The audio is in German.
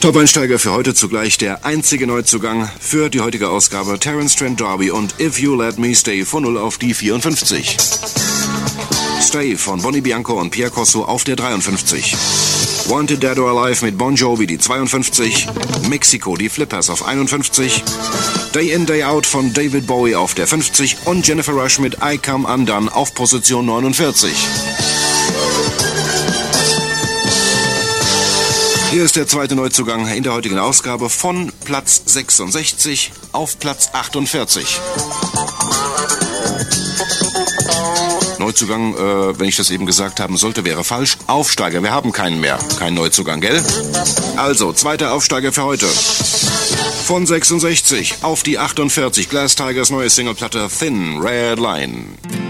Top-Einsteiger für heute, zugleich der einzige Neuzugang für die heutige Ausgabe, Terence Trent D'Arby und If You Let Me Stay von 0 auf die 54. Stay von Bonnie Bianco und Pierre Corso auf der 53. Wanted Dead or Alive mit Bon Jovi die 52. Mexico die Flippers auf 51. Day In Day Out von David Bowie auf der 50 und Jennifer Rush mit I Come Undone auf Position 49. Hier ist der zweite Neuzugang in der heutigen Ausgabe von Platz 66 auf Platz 48. Neuzugang, wenn ich das eben gesagt haben sollte, wäre falsch. Aufsteiger, wir haben keinen mehr. Kein Neuzugang, gell? Also, zweiter Aufsteiger für heute. Von 66 auf die 48. Glass Tigers neue Singleplatte Thin Red Line.